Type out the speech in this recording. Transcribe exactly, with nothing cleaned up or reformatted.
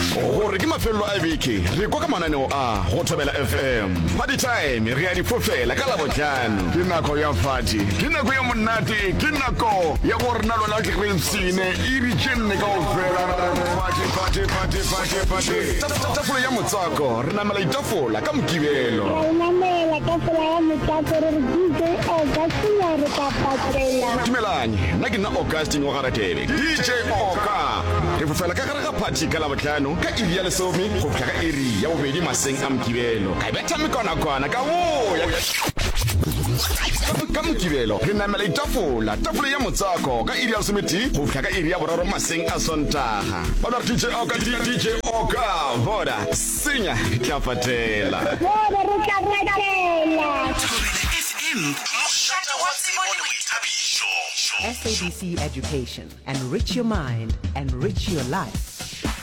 Gore ke mafelo a beke re kwa ka mananeo a go Thobela F M. Party time re ya di fofela ka la botlhano. Ke nako ya party, ke nako ya monate, ke nako ya gore na lona ke re tsine e re tsenne ka ofela. Party party party party party. Tafola ya motsako re namela itafola ka Mokibelo. Re namela tafola ya motsako re D J Augustine re ka patela. Dumelanye, nna ke nna Augustine wa Garatebe. D J Oka. Re fofela ka gare ga party ka la botlhano ka iri ya lesome go fika ka iri ya bobedi maseng a Mokibelo. Ka betha mekona kwana ka boya. Ka Mokibelo re namela itafola, tafola ya motsako ka iri ya lesometi go fika ka iri ya boraro maseng a Sontaga. Bana D J Oka, D J Oka, voda senya tla patela. Voda re tla patela. S A B C Education. Enrich your mind, enrich your life.